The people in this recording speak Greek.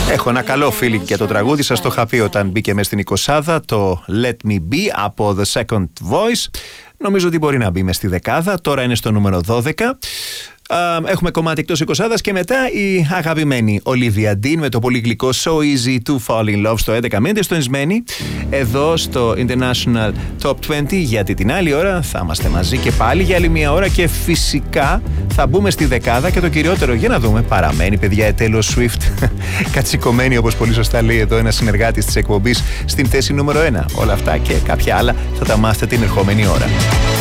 Έχω ένα καλό feeling για το τραγούδι. Σας το είχα πει όταν μπήκε μες στην 20, το Let Me Be από The Second Voice. Νομίζω ότι μπορεί να μπει μες στη δεκάδα. Τώρα είναι στο νούμερο 12. Έχουμε κομμάτι εκτός 20 και μετά η αγαπημένη Olivia Dean με το πολύ γλυκό So Easy to Fall in Love στο 11. Μείνετε στονισμένοι εδώ στο International Top 20, γιατί την άλλη ώρα θα είμαστε μαζί και πάλι για άλλη μια ώρα και φυσικά θα μπούμε στη δεκάδα και το κυριότερο, για να δούμε, παραμένει παιδιά η Taylor Swift κατσικωμένη, όπως πολύ σωστά λέει εδώ ένας συνεργάτης της εκπομπής, στην θέση νούμερο 1. Όλα αυτά και κάποια άλλα θα τα μάθετε την ερχόμενη ώρα.